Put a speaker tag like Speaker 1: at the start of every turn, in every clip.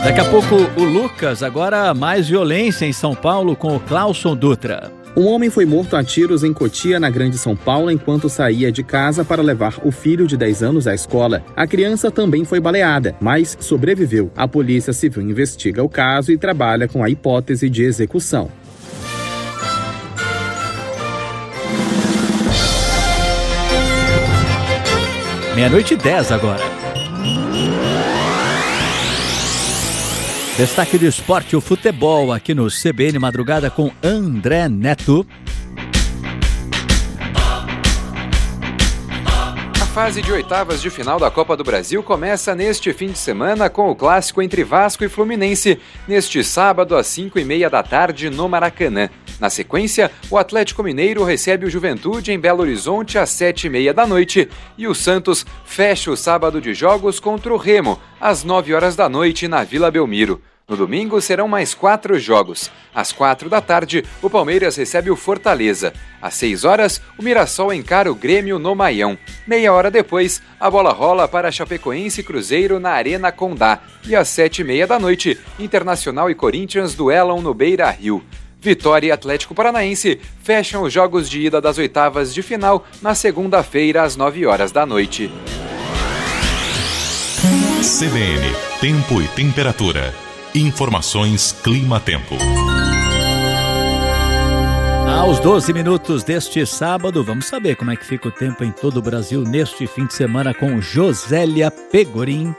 Speaker 1: Daqui a pouco o Lucas, agora mais violência em São Paulo com o Clauson Dutra.
Speaker 2: Um homem foi morto a tiros em Cotia, na Grande São Paulo, enquanto saía de casa para levar o filho de 10 anos à escola. A criança também foi baleada, mas sobreviveu. A Polícia Civil investiga o caso e trabalha com a hipótese de execução.
Speaker 1: Meia-noite e 10 agora. Destaque do esporte, o futebol, aqui no CBN Madrugada com André Neto.
Speaker 3: A fase de oitavas de final da Copa do Brasil começa neste fim de semana com o clássico entre Vasco e Fluminense, neste sábado às 5h30 da tarde no Maracanã. Na sequência, o Atlético Mineiro recebe o Juventude em Belo Horizonte às 7h30 da noite e o Santos fecha o sábado de jogos contra o Remo às 9h da noite na Vila Belmiro. No domingo serão mais 4 jogos. Às 4 da tarde, o Palmeiras recebe o Fortaleza. Às 6h, o Mirassol encara o Grêmio no Maião. Meia hora depois, a bola rola para Chapecoense e Cruzeiro na Arena Condá. E às 7h30 da noite, Internacional e Corinthians duelam no Beira-Rio. Vitória e Atlético Paranaense fecham os jogos de ida das oitavas de final na segunda-feira às 9h da noite.
Speaker 4: CBN, tempo e temperatura. Informações Clima-Tempo.
Speaker 1: Aos 12 minutos deste sábado, vamos saber como é que fica o tempo em todo o Brasil neste fim de semana com Josélia Pegorim.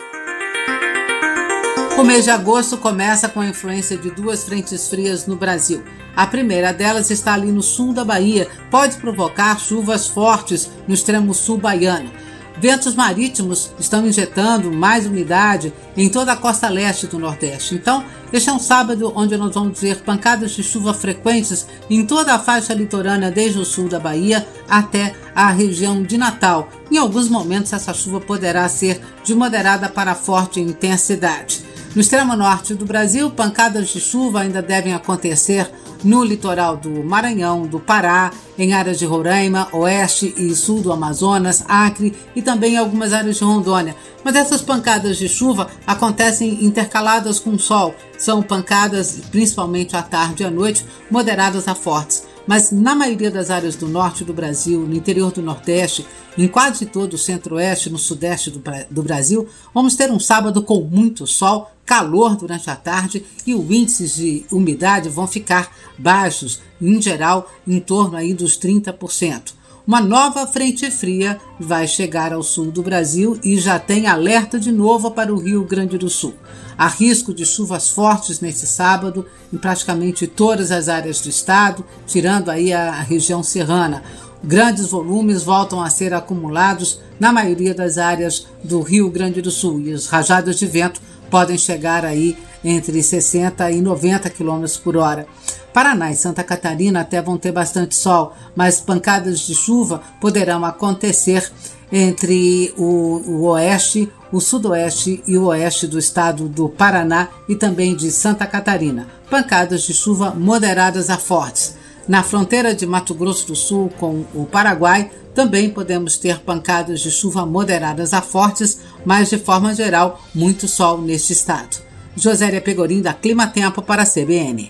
Speaker 5: O mês de agosto começa com a influência de 2 frentes frias no Brasil. A primeira delas está ali no sul da Bahia, pode provocar chuvas fortes no extremo sul baiano. Ventos marítimos estão injetando mais umidade em toda a costa leste do Nordeste. Então, este é um sábado onde nós vamos ver pancadas de chuva frequentes em toda a faixa litorânea, desde o sul da Bahia até a região de Natal. Em alguns momentos, essa chuva poderá ser de moderada para forte intensidade. No extremo norte do Brasil, pancadas de chuva ainda devem acontecer no litoral do Maranhão, do Pará, em áreas de Roraima, oeste e sul do Amazonas, Acre e também em algumas áreas de Rondônia. Mas essas pancadas de chuva acontecem intercaladas com sol. São pancadas, principalmente à tarde e à noite, moderadas a fortes. Mas na maioria das áreas do norte do Brasil, no interior do Nordeste, em quase todo o centro-oeste e no sudeste do Brasil, vamos ter um sábado com muito sol, calor durante a tarde e os índices de umidade vão ficar baixos, em geral, em torno aí dos 30%. Uma nova frente fria vai chegar ao sul do Brasil e já tem alerta de novo para o Rio Grande do Sul. Há risco de chuvas fortes nesse sábado em praticamente todas as áreas do estado, tirando aí a região serrana. Grandes volumes voltam a ser acumulados na maioria das áreas do Rio Grande do Sul e as rajadas de vento podem chegar aí entre 60 e 90 km por hora. Paraná e Santa Catarina até vão ter bastante sol, mas pancadas de chuva poderão acontecer entre o oeste, o sudoeste e o oeste do estado do Paraná e também de Santa Catarina. Pancadas de chuva moderadas a fortes. Na fronteira de Mato Grosso do Sul com o Paraguai, também podemos ter pancadas de chuva moderadas a fortes, mas de forma geral, muito sol neste estado. Josélia Pegorim, da Clima-Tempo para a CBN.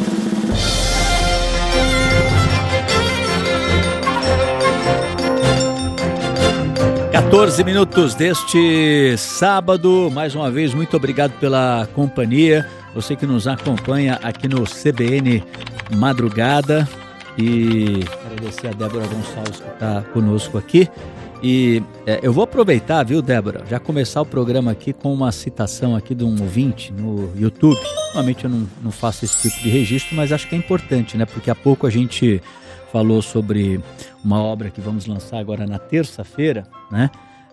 Speaker 1: Quatorze minutos deste sábado. Mais uma vez, muito obrigado pela companhia. Você que nos acompanha aqui no CBN Madrugada. E agradecer a Débora Gonçalves que está conosco aqui. E eu vou aproveitar, viu, Débora, já começar o programa aqui com uma citação aqui de um ouvinte no YouTube. Normalmente eu não faço esse tipo de registro, mas acho que é importante, né? Porque há pouco a gente falou sobre uma obra que vamos lançar agora na terça-feira, né?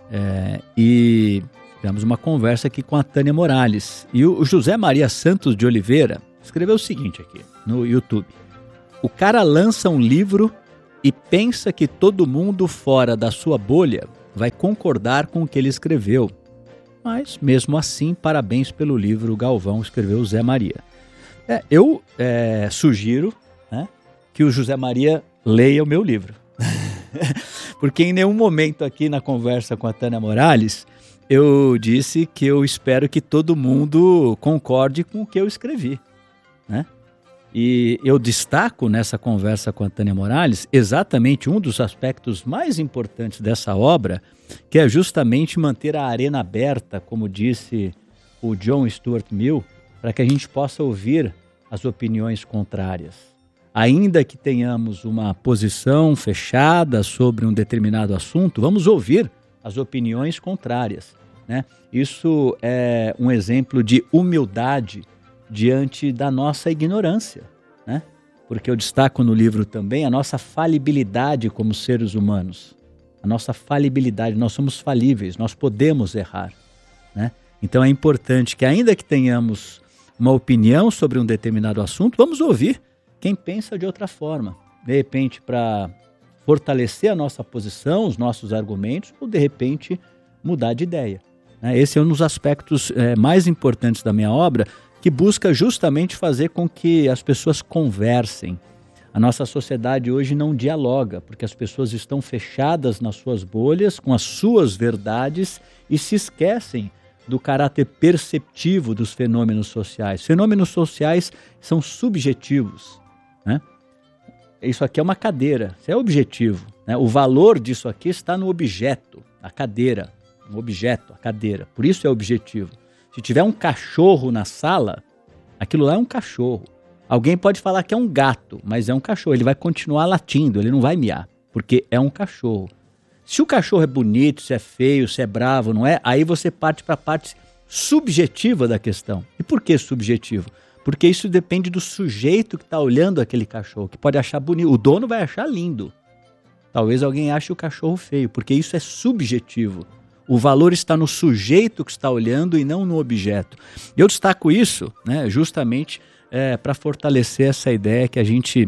Speaker 1: E tivemos uma conversa aqui com a Tânia Morales. E o José Maria Santos de Oliveira escreveu o seguinte aqui no YouTube. O cara lança um livro e pensa que todo mundo fora da sua bolha vai concordar com o que ele escreveu. Mas, mesmo assim, parabéns pelo livro, Galvão, escreveu o Zé Maria. Eu sugiro, né, que o José Maria leia o meu livro. Porque em nenhum momento aqui na conversa com a Tânia Morales eu disse que eu espero que todo mundo concorde com o que eu escrevi, né? E eu destaco nessa conversa com a Tânia Morales exatamente um dos aspectos mais importantes dessa obra, que é justamente manter a arena aberta, como disse o John Stuart Mill, para que a gente possa ouvir as opiniões contrárias. Ainda que tenhamos uma posição fechada sobre um determinado assunto, vamos ouvir as opiniões contrárias, né? Isso é um exemplo de humildade diante da nossa ignorância, né? Porque eu destaco no livro também a nossa falibilidade como seres humanos. A nossa falibilidade, nós somos falíveis, nós podemos errar, né? Então é importante que, ainda que tenhamos uma opinião sobre um determinado assunto, vamos ouvir quem pensa de outra forma. De repente, para fortalecer a nossa posição, os nossos argumentos, ou de repente mudar de ideia, né? Esse é um dos aspectos mais importantes da minha obra, que busca justamente fazer com que as pessoas conversem. A nossa sociedade hoje não dialoga, porque as pessoas estão fechadas nas suas bolhas, com as suas verdades, e se esquecem do caráter perceptivo dos fenômenos sociais. Fenômenos sociais são subjetivos, né? Isso aqui é uma cadeira, isso é objetivo, né? O valor disso aqui está no objeto, a cadeira, o objeto, a cadeira. Por isso é objetivo. Se tiver um cachorro na sala, aquilo lá é um cachorro. Alguém pode falar que é um gato, mas é um cachorro. Ele vai continuar latindo, ele não vai miar, porque é um cachorro. Se o cachorro é bonito, se é feio, se é bravo, não é? Aí você parte para a parte subjetiva da questão. E por que subjetivo? Porque isso depende do sujeito que está olhando aquele cachorro, que pode achar bonito. O dono vai achar lindo. Talvez alguém ache o cachorro feio, porque isso é subjetivo. O valor está no sujeito que está olhando e não no objeto. Eu destaco isso, né, justamente para fortalecer essa ideia que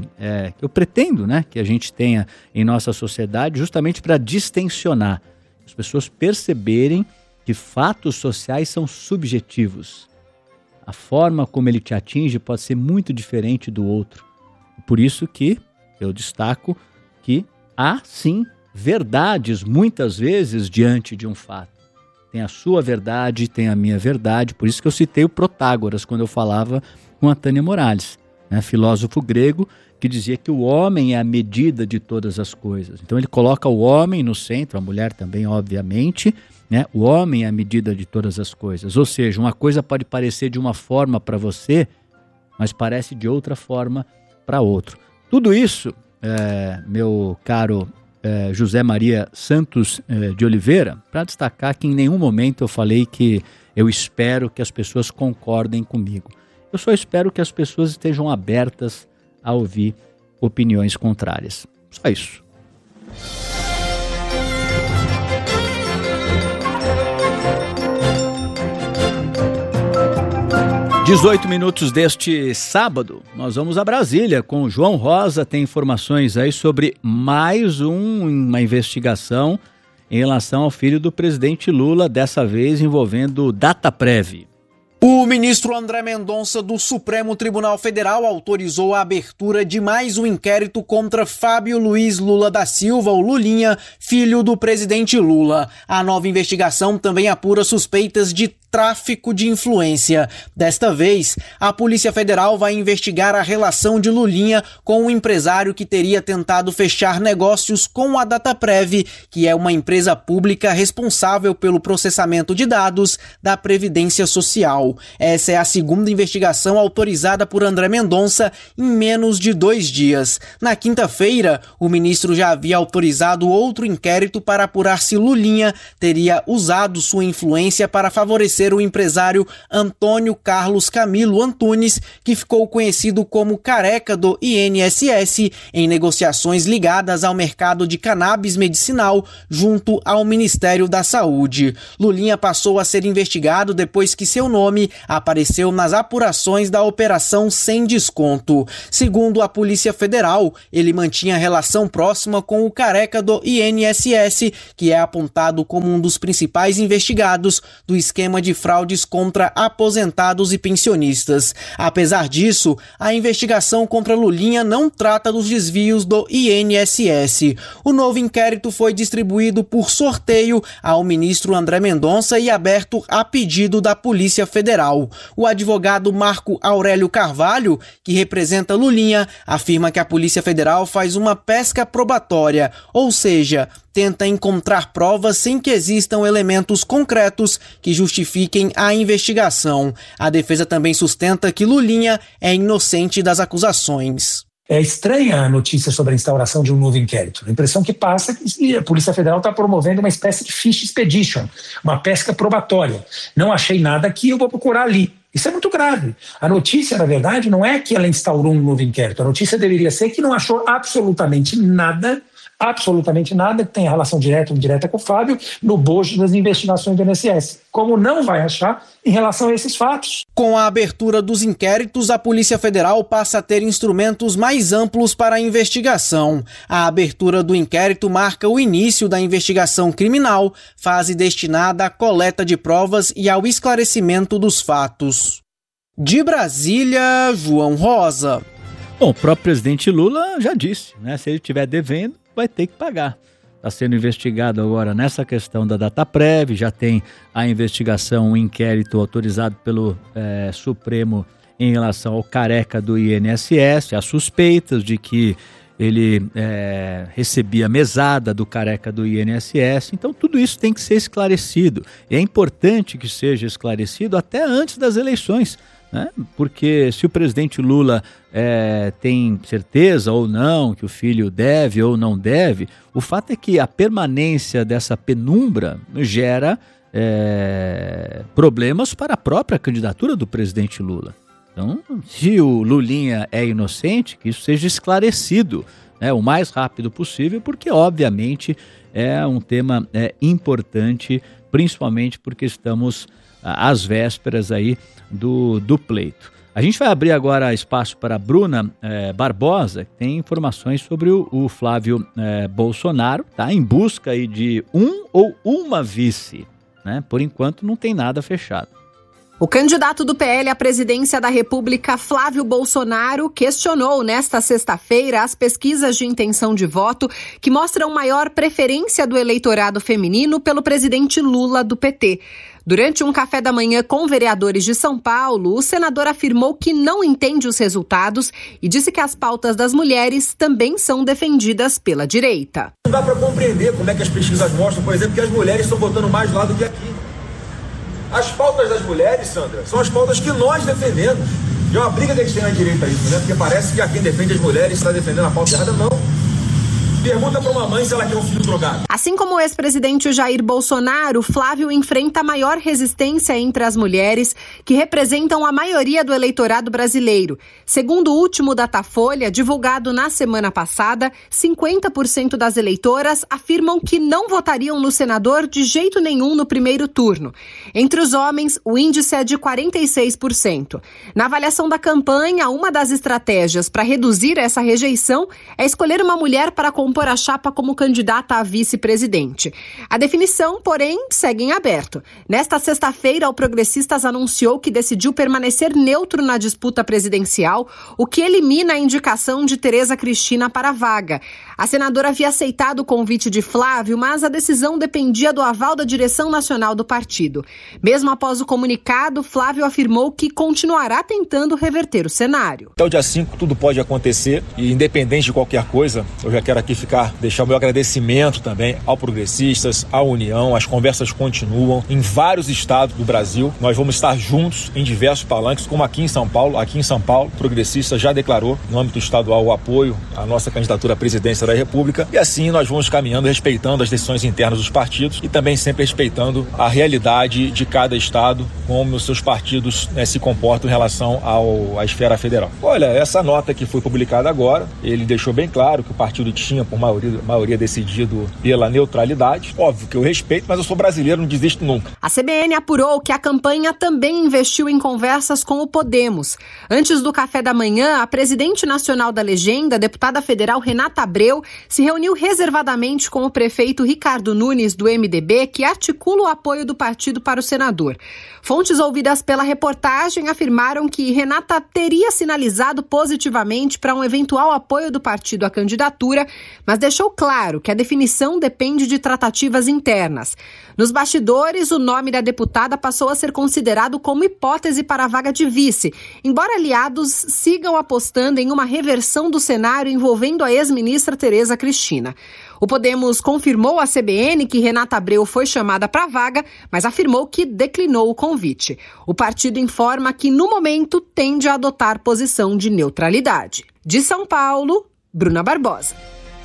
Speaker 1: eu pretendo, né, que a gente tenha em nossa sociedade, justamente para distensionar, as pessoas perceberem que fatos sociais são subjetivos. A forma como ele te atinge pode ser muito diferente do outro. Por isso que eu destaco que há, sim, verdades muitas vezes diante de um fato. Tem a sua verdade, tem a minha verdade. Por isso que eu citei o Protágoras quando eu falava com a Tânia Morales, né, filósofo grego, que dizia que o homem é a medida de todas as coisas. Então ele coloca o homem no centro, a mulher também, obviamente, né? O homem é a medida de todas as coisas. Ou seja, uma coisa pode parecer de uma forma para você, mas parece de outra forma para outro. Tudo isso, meu caro José Maria Santos de Oliveira, para destacar que em nenhum momento eu falei que eu espero que as pessoas concordem comigo. Eu só espero que as pessoas estejam abertas a ouvir opiniões contrárias. Só isso. 18 minutos deste sábado, nós vamos a Brasília com o João Rosa, tem informações aí sobre mais uma investigação em relação ao filho do presidente Lula, dessa vez envolvendo Dataprev.
Speaker 6: O ministro André Mendonça do Supremo Tribunal Federal autorizou a abertura de mais um inquérito contra Fábio Luiz Lula da Silva, o Lulinha, filho do presidente Lula. A nova investigação também apura suspeitas de tráfico de influência. Desta vez, a Polícia Federal vai investigar a relação de Lulinha com um empresário que teria tentado fechar negócios com a Dataprev, que é uma empresa pública responsável pelo processamento de dados da Previdência Social. Essa é a segunda investigação autorizada por André Mendonça em menos de 2 dias. Na quinta-feira, o ministro já havia autorizado outro inquérito para apurar se Lulinha teria usado sua influência para favorecer o empresário Antônio Carlos Camilo Antunes, que ficou conhecido como Careca do INSS, em negociações ligadas ao mercado de cannabis medicinal junto ao Ministério da Saúde. Lulinha passou a ser investigado depois que seu nome nome apareceu nas apurações da Operação Sem Desconto. Segundo a Polícia Federal, ele mantinha relação próxima com o careca do INSS, que é apontado como um dos principais investigados do esquema de fraudes contra aposentados e pensionistas. Apesar disso, a investigação contra Lulinha não trata dos desvios do INSS. O novo inquérito foi distribuído por sorteio ao ministro André Mendonça e aberto a pedido da Polícia Federal. O advogado Marco Aurélio Carvalho, que representa Lulinha, afirma que a Polícia Federal faz uma pesca probatória, ou seja, tenta encontrar provas sem que existam elementos concretos que justifiquem a investigação. A defesa também sustenta que Lulinha é inocente das acusações.
Speaker 7: É estranha a notícia sobre a instauração de um novo inquérito. A impressão que passa é que a Polícia Federal está promovendo uma espécie de fish expedition, uma pesca probatória. Não achei nada aqui, eu vou procurar ali. Isso é muito grave. A notícia, na verdade, não é que ela instaurou um novo inquérito. A notícia deveria ser que não achou absolutamente nada que tenha relação direta ou indireta com o Fábio no bojo das investigações do INSS. Como não vai achar em relação a esses fatos.
Speaker 6: Com a abertura dos inquéritos, a Polícia Federal passa a ter instrumentos mais amplos para a investigação. A abertura do inquérito marca o início da investigação criminal, fase destinada à coleta de provas e ao esclarecimento dos fatos. De Brasília, João Rosa.
Speaker 1: Bom, o próprio presidente Lula já disse, né? Se ele estiver devendo, vai ter que pagar. Está sendo investigado agora nessa questão da Dataprev, já tem a investigação, um inquérito autorizado pelo Supremo em relação ao careca do INSS, as suspeitas de que ele recebia mesada do careca do INSS. Então tudo isso tem que ser esclarecido. E é importante que seja esclarecido até antes das eleições, né? Porque se o presidente Lula tem certeza ou não que o filho deve ou não deve, o fato é que a permanência dessa penumbra gera problemas para a própria candidatura do presidente Lula. Então, se o Lulinha é inocente, que isso seja esclarecido, né, o mais rápido possível, porque obviamente é um tema importante, principalmente porque estamos às vésperas aí do pleito. A gente vai abrir agora espaço para a Bruna Barbosa, que tem informações sobre o Flávio Bolsonaro, tá em busca aí de um ou uma vice, né? Por enquanto não tem nada fechado.
Speaker 8: O candidato do PL à presidência da República, Flávio Bolsonaro, questionou nesta sexta-feira as pesquisas de intenção de voto que mostram maior preferência do eleitorado feminino pelo presidente Lula do PT. Durante um café da manhã com vereadores de São Paulo, o senador afirmou que não entende os resultados e disse que as pautas das mulheres também são defendidas pela direita.
Speaker 9: Não dá para compreender como é que as pesquisas mostram, por exemplo, que as mulheres estão votando mais lá do que aqui. As pautas das mulheres, Sandra, são as pautas que nós defendemos. E é uma briga que a gente tem na direita isso, né? Porque parece que a quem defende as mulheres está defendendo a pauta errada, não. Pergunta para uma mãe se ela quer um filho drogado.
Speaker 8: Assim como o ex-presidente Jair Bolsonaro, Flávio enfrenta a maior resistência entre as mulheres, que representam a maioria do eleitorado brasileiro. Segundo o último Datafolha, divulgado na semana passada, 50% das eleitoras afirmam que não votariam no senador de jeito nenhum no primeiro turno. Entre os homens, o índice é de 46%. Na avaliação da campanha, uma das estratégias para reduzir essa rejeição é escolher uma mulher para compor a chapa como candidata a vice-presidente. A definição, porém, segue em aberto. Nesta sexta-feira, o Progressistas anunciou que decidiu permanecer neutro na disputa presidencial, o que elimina a indicação de Tereza Cristina para a vaga. A senadora havia aceitado o convite de Flávio, mas a decisão dependia do aval da direção nacional do partido. Mesmo após o comunicado, Flávio afirmou que continuará tentando reverter o cenário.
Speaker 10: Até o dia 5 tudo pode acontecer e, independente de qualquer coisa, eu já quero aqui deixar o meu agradecimento também ao Progressistas, à União. As conversas continuam em vários estados do Brasil. Nós vamos estar juntos em diversos palanques, como aqui em São Paulo. Aqui em São Paulo, o Progressista já declarou, no âmbito estadual, o apoio à nossa candidatura à presidência da República. E assim nós vamos caminhando, respeitando as decisões internas dos partidos e também sempre respeitando a realidade de cada estado, como os seus partidos se comportam em relação à esfera federal. Olha, essa nota que foi publicada agora, ele deixou bem claro que o partido tinha por maioria decidido pela neutralidade. Óbvio que eu respeito, mas eu sou brasileiro, não desisto nunca.
Speaker 8: A CBN apurou que a campanha também investiu em conversas com o Podemos. Antes do café da manhã, a presidente nacional da legenda, a deputada federal Renata Abreu, se reuniu reservadamente com o prefeito Ricardo Nunes, do MDB, que articula o apoio do partido para o senador. Fontes ouvidas pela reportagem afirmaram que Renata teria sinalizado positivamente para um eventual apoio do partido à candidatura, mas deixou claro que a definição depende de tratativas internas. Nos bastidores, o nome da deputada passou a ser considerado como hipótese para a vaga de vice, embora aliados sigam apostando em uma reversão do cenário envolvendo a ex-ministra Tereza Cristina. O Podemos confirmou à CBN que Renata Abreu foi chamada para a vaga, mas afirmou que declinou o convite. O partido informa que, no momento, tende a adotar posição de neutralidade. De São Paulo, Bruna Barbosa.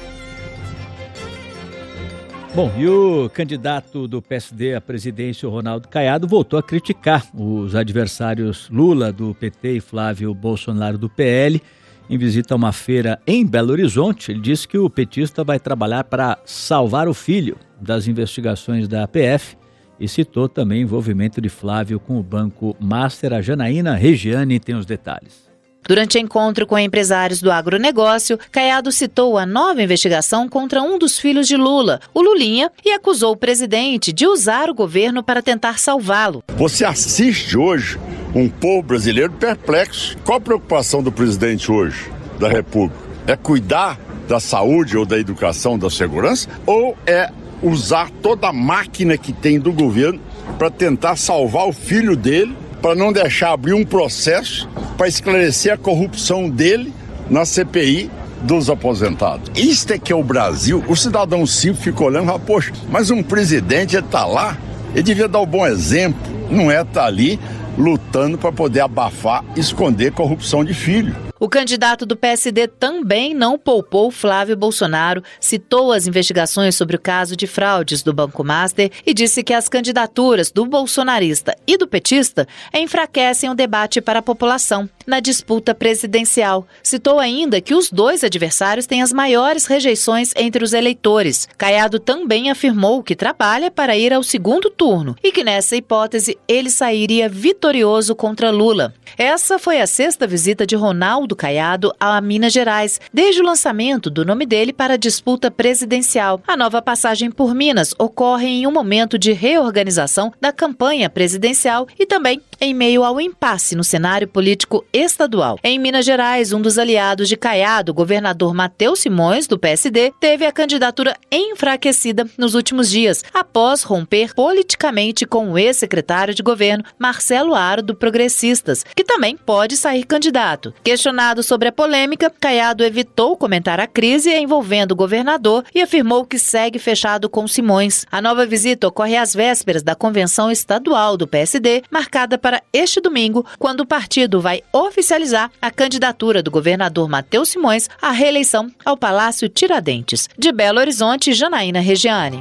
Speaker 1: Bom, e o candidato do PSD à presidência, o Ronaldo Caiado, voltou a criticar os adversários Lula, do PT, e Flávio Bolsonaro, do PL. Em visita a uma feira em Belo Horizonte, ele disse que o petista vai trabalhar para salvar o filho das investigações da PF e citou também o envolvimento de Flávio com o Banco Master. A Janaína Regiane tem os detalhes.
Speaker 11: Durante encontro com empresários do agronegócio, Caiado citou a nova investigação contra um dos filhos de Lula, o Lulinha, e acusou o presidente de usar o governo para tentar salvá-lo.
Speaker 12: Você assiste hoje um povo brasileiro perplexo. Qual a preocupação do presidente hoje da República? É cuidar da saúde ou da educação, da segurança? Ou é usar toda a máquina que tem do governo para tentar salvar o filho dele, para não deixar abrir um processo para esclarecer a corrupção dele na CPI dos aposentados? Isto é que é o Brasil. O cidadão simples fica olhando e fala, poxa, mas um presidente está lá, ele devia dar um bom exemplo, não é estar ali lutando para poder abafar, esconder corrupção de filho.
Speaker 11: O candidato do PSD também não poupou Flávio Bolsonaro, citou as investigações sobre o caso de fraudes do Banco Master e disse que as candidaturas do bolsonarista e do petista enfraquecem o debate para a população na disputa presidencial. Citou ainda que os dois adversários têm as maiores rejeições entre os eleitores. Caiado também afirmou que trabalha para ir ao segundo turno e que, nessa hipótese, ele sairia vitorioso contra Lula. Essa foi a 6ª visita de Ronaldo Caiado a Minas Gerais, desde o lançamento do nome dele para a disputa presidencial. A nova passagem por Minas ocorre em um momento de reorganização da campanha presidencial e também em meio ao impasse no cenário político estadual. Em Minas Gerais, um dos aliados de Caiado, o governador Matheus Simões, do PSD, teve a candidatura enfraquecida nos últimos dias, após romper politicamente com o ex-secretário de governo, Marcelo Aro, do Progressistas, que também pode sair candidato. Questionado sobre a polêmica, Caiado evitou comentar a crise envolvendo o governador e afirmou que segue fechado com Simões. A nova visita ocorre às vésperas da convenção estadual do PSD, marcada para este domingo, quando o partido vai oficializar a candidatura do governador Matheus Simões à reeleição ao Palácio Tiradentes. De Belo Horizonte, Janaína Regiane.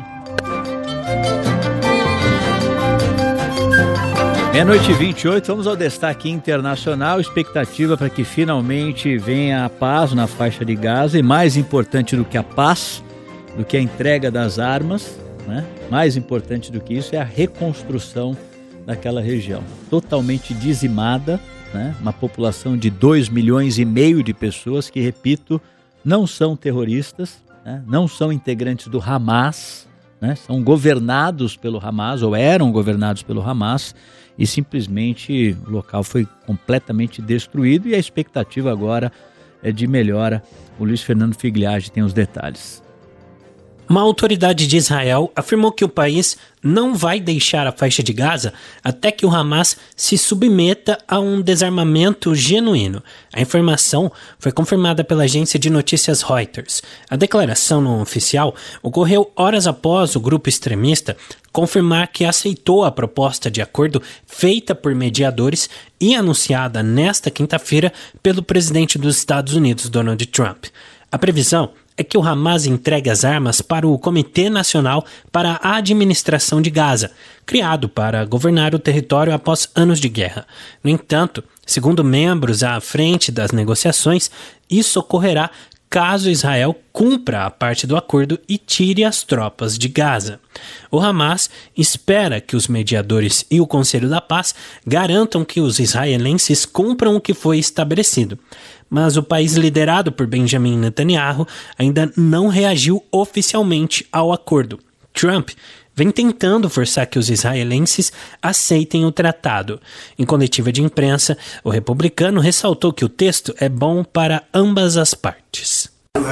Speaker 1: 00:28, vamos ao destaque internacional. Expectativa para que finalmente venha a paz na faixa de Gaza, e mais importante do que a paz, do que a entrega das armas, né? Mais importante do que isso é a reconstrução daquela região, totalmente dizimada, né? Uma população de 2,5 milhões de pessoas que, repito, não são terroristas, né? Não são integrantes do Hamas, né? São governados pelo Hamas, ou eram governados pelo Hamas, e simplesmente o local foi completamente destruído, e a expectativa agora é de melhora. O Luiz Fernando Figliage tem os detalhes.
Speaker 13: Uma autoridade de Israel afirmou que o país não vai deixar a faixa de Gaza até que o Hamas se submeta a um desarmamento genuíno. A informação foi confirmada pela agência de notícias Reuters. A declaração não oficial ocorreu horas após o grupo extremista confirmar que aceitou a proposta de acordo feita por mediadores e anunciada nesta quinta-feira pelo presidente dos Estados Unidos, Donald Trump. A previsão é que o Hamas entregue as armas para o Comitê Nacional para a Administração de Gaza, criado para governar o território após anos de guerra. No entanto, segundo membros à frente das negociações, isso ocorrerá caso Israel cumpra a parte do acordo e tire as tropas de Gaza. O Hamas espera que os mediadores e o Conselho da Paz garantam que os israelenses cumpram o que foi estabelecido. Mas o país liderado por Benjamin Netanyahu ainda não reagiu oficialmente ao acordo. Trump vem tentando forçar que os israelenses aceitem o tratado. Em coletiva de imprensa, o republicano ressaltou que o texto é bom para ambas as partes.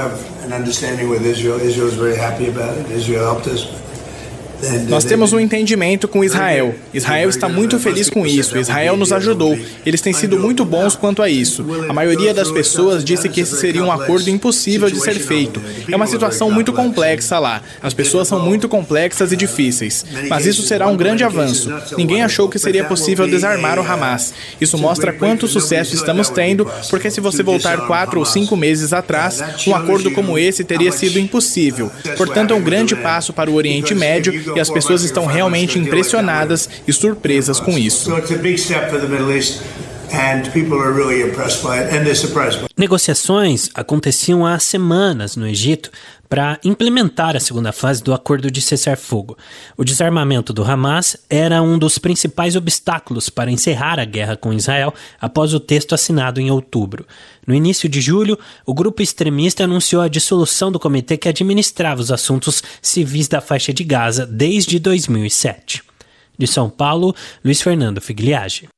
Speaker 14: Nós temos um entendimento com Israel. Israel está muito feliz com isso. Israel nos ajudou. Eles têm sido muito bons quanto a isso. A maioria das pessoas disse que esse seria um acordo impossível de ser feito. É uma situação muito complexa lá. As pessoas são muito complexas e difíceis. Mas isso será um grande avanço. Ninguém achou que seria possível desarmar o Hamas. Isso mostra quanto sucesso estamos tendo, porque se você voltar 4 ou 5 meses atrás, um acordo como esse teria sido impossível. Portanto, é um grande passo para o Oriente Médio e as pessoas estão realmente impressionadas e surpresas com isso.
Speaker 13: Negociações aconteciam há semanas no Egito para implementar a segunda fase do acordo de cessar-fogo. O desarmamento do Hamas era um dos principais obstáculos para encerrar a guerra com Israel após o texto assinado em outubro. No início de julho, o grupo extremista anunciou a dissolução do comitê que administrava os assuntos civis da faixa de Gaza desde 2007. De São Paulo, Luiz Fernando Figliage.